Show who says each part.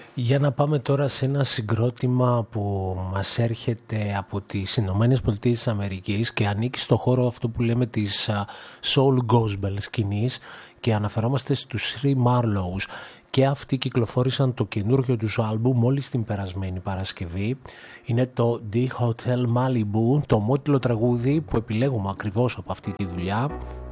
Speaker 1: Για να πάμε τώρα σε ένα συγκρότημα που μας έρχεται από τις Ηνωμένες Πολιτείες της Αμερικής και ανήκει στο χώρο αυτό που λέμε της soul gospel σκηνής, και αναφερόμαστε στους Three Marlows, και αυτοί κυκλοφόρησαν το καινούργιο τους άλμπουμ μόλις την περασμένη Παρασκευή. Είναι το The Hotel Malibu, το ομότιλο τραγούδι που επιλέγουμε ακριβώς από αυτή τη δουλειά.